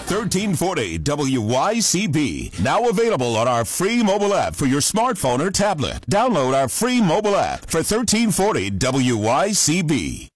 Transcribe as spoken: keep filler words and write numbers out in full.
thirteen forty W Y C B. Now available on our free mobile app for your smartphone or tablet. Download our free mobile app for thirteen forty W Y C B.